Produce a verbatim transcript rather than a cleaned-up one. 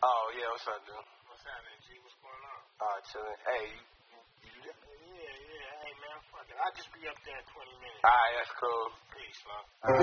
Oh, yeah, what's up, dude? What's happening, G? What's going on? Uh, chilling. Hey, you, you, you there? Yeah, yeah. Hey, man, fuck it. I'll just be up there in twenty minutes. Alright, that's cool. Peace, man.